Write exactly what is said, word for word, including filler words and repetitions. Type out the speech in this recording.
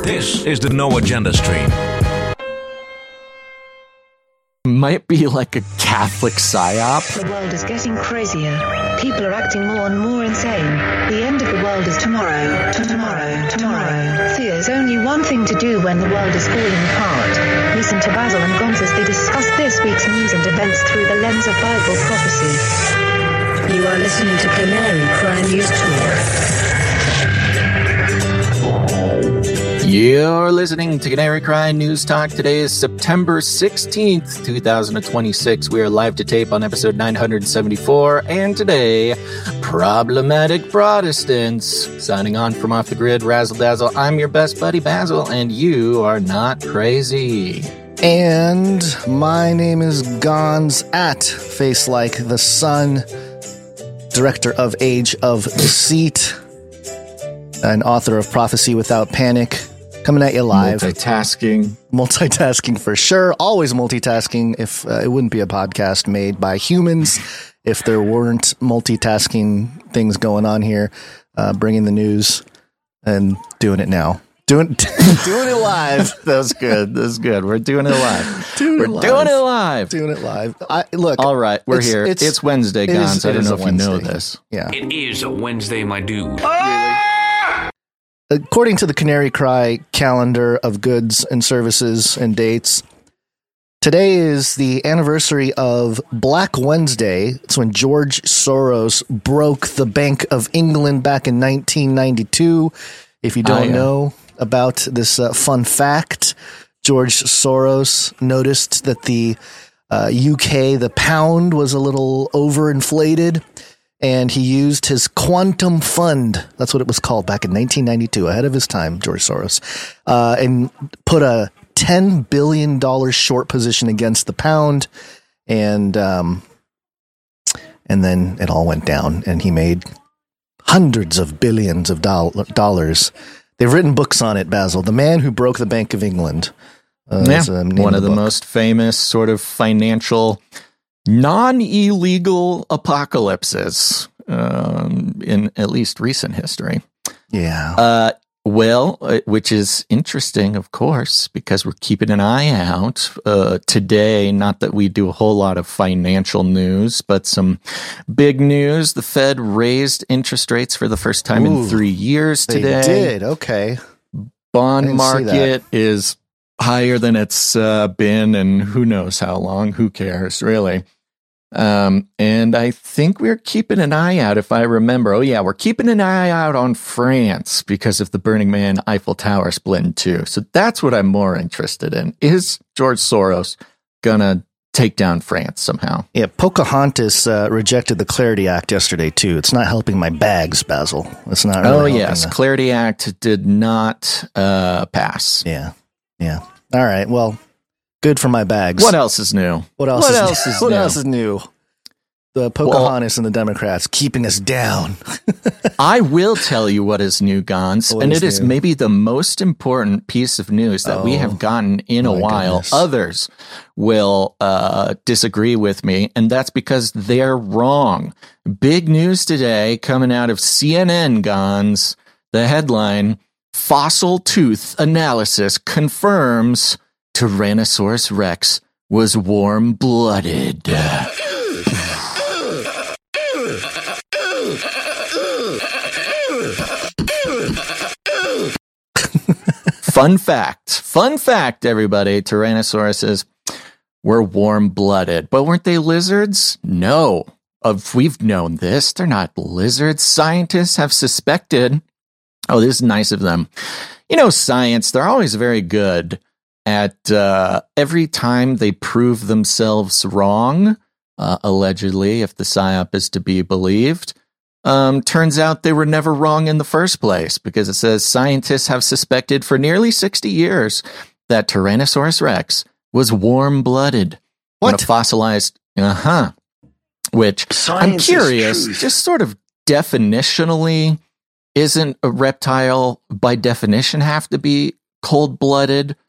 This is the No Agenda stream. Might be like a Catholic psyop. The world is getting crazier. People are acting more and more insane. The end of the world is tomorrow. Tomorrow. Tomorrow. There's only one thing to do when the world is falling apart. Listen to Basil and Gonz as they discuss this week's news and events through the lens of Bible prophecy. You are listening to Canary Cry News Talk. You're listening to Canary Cry News Talk. Today is September sixteenth, twenty twenty-six. We are live to tape on episode nine hundred seventy-four. And today, Problematic Protestants. Signing on from Off the Grid, Razzle Dazzle. I'm your best buddy, Basil, and you are not crazy. And my name is Gonz at Face Like the Sun, director of Age of Deceit, and author of Prophecy Without Panic. Coming at you live. Multitasking. Multitasking for sure. Always multitasking. If uh, it wouldn't be a podcast made by humans if there weren't multitasking things going on here. Uh, bringing the news and doing it now. Doing doing it live. That was good. That was good. We're doing it live. Doing we're it live. doing it live. Doing it live. I, look. All right. We're it's, here. It's, it's Wednesday, Gonz. I don't know if you know this. Yeah. It is a Wednesday, my dude. According to the Canary Cry calendar of goods and services and dates, today is the anniversary of Black Wednesday. It's when George Soros broke the Bank of England back in nineteen ninety-two. If you don't I, uh, know about this uh, fun fact, George Soros noticed that the uh, U K, the pound, was a little overinflated. And he used his quantum fund, that's what it was called back in nineteen ninety-two, ahead of his time, George Soros, uh, and put a ten billion dollars short position against the pound. And um, and then it all went down, and he made hundreds of billions of do- dollars. They've written books on it, Basil. The Man Who Broke the Bank of England. Uh, yeah, one of the, the most famous sort of financial non-illegal apocalypses um, in at least recent history. Yeah. Uh, well, which is interesting, of course, because we're keeping an eye out uh, today. Not that we do a whole lot of financial news, but some big news. The Fed raised interest rates for the first time Ooh, in three years today. They did. Okay. Bond market is higher than it's uh, been, and who knows how long. Who cares, really? Um, and I think we're keeping an eye out, if I remember. Oh, yeah, we're keeping an eye out on France because of the Burning Man Eiffel Tower split in two. So that's what I'm more interested in. Is George Soros going to take down France somehow? Yeah, Pocahontas uh, rejected the Clarity Act yesterday, too. It's not helping my bags, Basil. It's not really Oh, yes. The... Clarity Act did not uh, pass. Yeah. Yeah. All right. Well, good for my bags. What else is new? What else, what is, else is what new? else is new? The Pocahontas well, and the Democrats keeping us down. I will tell you what is new, Gonz, what and is it is new? maybe the most important piece of news that oh, we have gotten in a while. Goodness. Others will uh, disagree with me, and that's because they're wrong. Big news today coming out of C N N, Gonz. The headline: Fossil tooth analysis confirms Tyrannosaurus Rex was warm-blooded. Fun fact. Fun fact, everybody. Tyrannosauruses were warm-blooded. But weren't they lizards? No. Of we've known this. They're not lizards. Scientists have suspected. Oh, this is nice of them. You know, science, they're always very good at uh, every time they prove themselves wrong, uh, allegedly, if the psyop is to be believed. Um, turns out they were never wrong in the first place, because it says scientists have suspected for nearly sixty years that Tyrannosaurus Rex was warm-blooded. What? When a fossilized, uh-huh. Which, Science I'm curious, just sort of definitionally, isn't a reptile by definition have to be cold-blooded?